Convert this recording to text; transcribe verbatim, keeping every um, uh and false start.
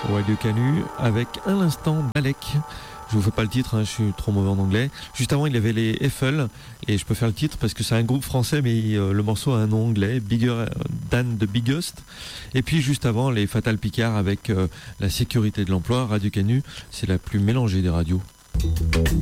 Radio Canu avec à l'instant Balek. Je vous fais pas le titre, hein, je suis trop mauvais en anglais. Juste avant, il y avait les Eiffel et je peux faire le titre parce que c'est un groupe français, mais euh, le morceau a un nom anglais, Bigger Than the Biggest. Et puis juste avant, les Fatal Picard avec euh, la sécurité de l'emploi. Radio Canu, c'est la plus mélangée des radios.